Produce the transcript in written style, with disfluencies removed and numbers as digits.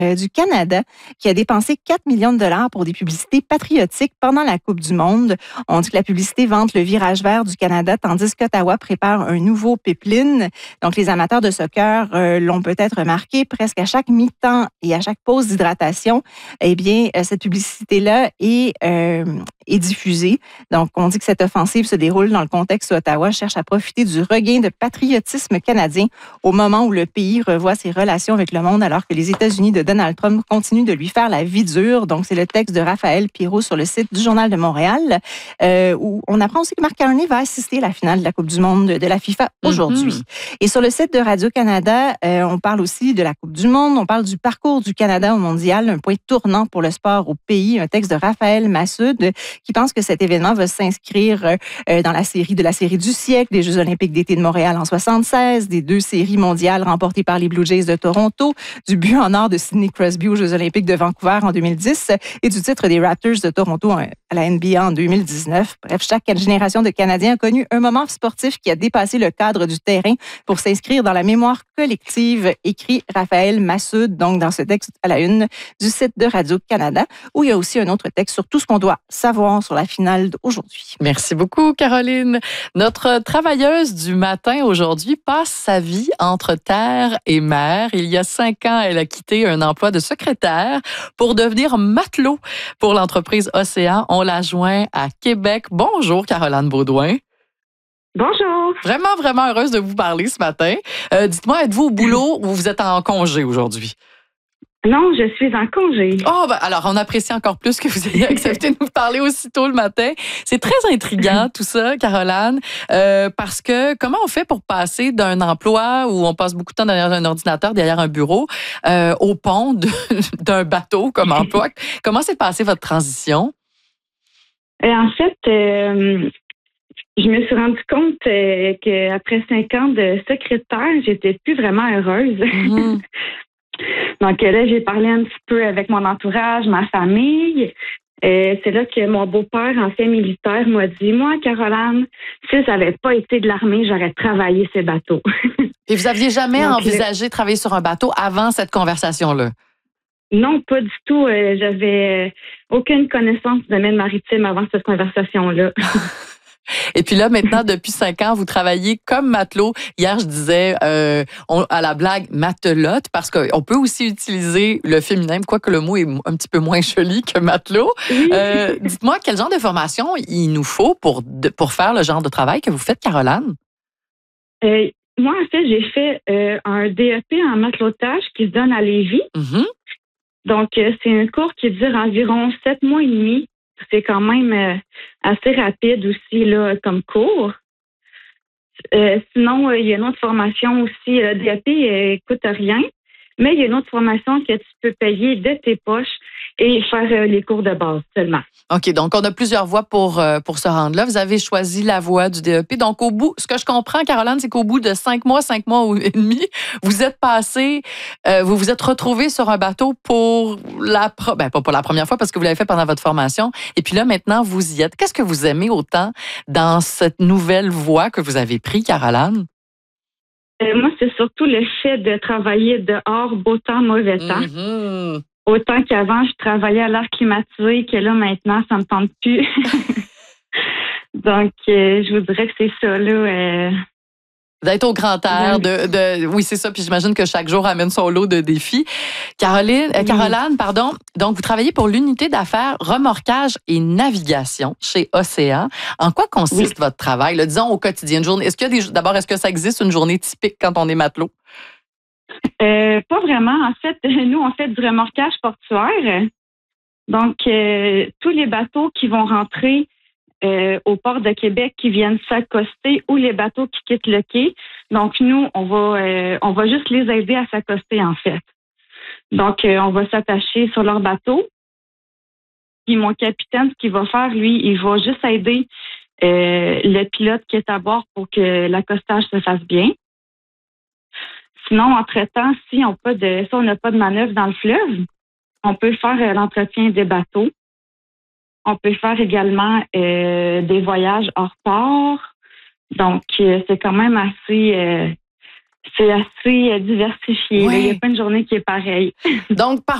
du Canada qui a dépensé 4 millions de dollars pour des publicités patriotiques pendant la Coupe du monde. On dit que la publicité vante le virage vert du Canada, tandis qu'Ottawa prépare un nouveau pipeline. Donc, les amateurs de soccer l'ont peut-être remarqué, presque à chaque mi-temps et à chaque pause d'hydratation, eh bien, cette publicité-là est diffusée. Donc, on dit que cette offensive se déroule dans le contexte où Ottawa cherche à profiter du regain de patriotisme canadien au moment où le pays revoit ses relations avec le monde alors que les États-Unis de Donald Trump continuent de lui faire la vie dure. Donc, c'est le texte de Raphaël Pirot sur le site du Journal de Montréal où on apprend aussi que Marc Carney va assister à la finale de la Coupe du monde de la FIFA aujourd'hui. Et sur le site de Radio-Canada, on parle aussi de la Coupe du monde, on parle du parcours du Canada au mondial, un point tournant pour le sport au pays, un texte de Raphaël Massoud qui pense que cet événement va s'inscrire dans la série du siècle, des Jeux olympiques d'été de Montréal en 76, des 2 séries mondiales remportées par les Blue Jays de Toronto, du but en or de Sidney Crosby aux Jeux olympiques de Vancouver en 2010 et du titre des Raptors de Toronto à la NBA en 2019. Bref, chaque génération de Canadiens a connu un moment sportif qui a dépassé le cadre du terrain pour s'inscrire dans la mémoire collective, écrit Raphaël Massoud, donc dans ce texte à la une du site de Radio-Canada, où il y a aussi un autre texte sur tout ce qu'on doit savoir sur la finale d'aujourd'hui. Merci beaucoup, Caroline. Notre travailleuse du matin aujourd'hui passe sa vie entre terre et mer. Il y a 5 ans, elle a quitté un emploi de secrétaire pour devenir matelot pour l'entreprise Océan. On la joint à Québec. Bonjour, Caroline Beaudoin. Bonjour. Vraiment, vraiment heureuse de vous parler ce matin. Dites-moi, êtes-vous au boulot ou vous êtes en congé aujourd'hui? Non, je suis en congé. Oh, ben alors, on apprécie encore plus que vous ayez accepté de nous parler aussitôt le matin. C'est très intriguant, tout ça, Caroline, parce que comment on fait pour passer d'un emploi où on passe beaucoup de temps derrière un ordinateur, derrière un bureau, au pont d'un bateau comme emploi? Comment s'est passée votre transition? En fait, je me suis rendu compte qu'après 5 ans de secrétaire, j'étais plus vraiment heureuse. Donc là, j'ai parlé un petit peu avec mon entourage, ma famille. C'est là que mon beau-père, ancien militaire, m'a dit, moi, Caroline, si ça n'avait pas été de l'armée, j'aurais travaillé ces bateaux. Et vous aviez jamais envisagé de travailler sur un bateau avant cette conversation-là? Non, pas du tout. J'avais aucune connaissance du domaine maritime avant cette conversation-là. Et puis là, maintenant, depuis 5 ans, vous travaillez comme matelot. Hier, je disais à la blague matelote, parce qu'on peut aussi utiliser le féminin, quoique le mot est un petit peu moins joli que matelot. Dites-moi, quel genre de formation il nous faut pour faire le genre de travail que vous faites, Caroline? Moi, en fait, j'ai fait un DEP en matelotage qui se donne à Lévis. Donc, c'est un cours qui dure environ 7 mois et demi. C'est quand même assez rapide aussi là, comme cours. Sinon, il y a une autre formation aussi. Le DAP ne coûte rien, mais il y a une autre formation que tu peux payer de tes poches et faire les cours de base seulement. OK, donc on a plusieurs voies pour se rendre là. Vous avez choisi la voie du DEP. Donc, au bout, ce que je comprends, Caroline, c'est qu'au bout de 5 mois et demi, vous êtes passé, vous vous êtes retrouvé sur un bateau pour pas pour la première fois parce que vous l'avez fait pendant votre formation. Et puis là, maintenant, vous y êtes. Qu'est-ce que vous aimez autant dans cette nouvelle voie que vous avez prise, Caroline? Moi, c'est surtout le fait de travailler dehors, beau temps, mauvais temps. Autant qu'avant, je travaillais à l'air climatisé, que là, maintenant, ça me tente plus. Donc, je vous dirais que c'est ça, là. D'être au grand air, oui, c'est ça. Puis j'imagine que chaque jour amène son lot de défis. Caroline, pardon. Donc, vous travaillez pour l'unité d'affaires remorquage et navigation chez Océan. En quoi consiste votre travail? Là, disons au quotidien, une journée. D'abord, est-ce que ça existe une journée typique quand on est matelot? Pas vraiment. En fait, nous, on fait du remorquage portuaire. Donc, tous les bateaux qui vont rentrer au port de Québec qui viennent s'accoster ou les bateaux qui quittent le quai. Donc, nous, on va juste les aider à s'accoster, en fait. Donc, on va s'attacher sur leur bateau. Puis, mon capitaine, ce qu'il va faire, lui, il va juste aider le pilote qui est à bord pour que l'accostage se fasse bien. Sinon, entre-temps, si on n'a pas de manœuvre dans le fleuve, on peut faire l'entretien des bateaux. On peut faire également des voyages hors port. Donc, c'est quand même assez C'est assez diversifié. Ouais. Il n'y a pas une journée qui est pareille. Donc,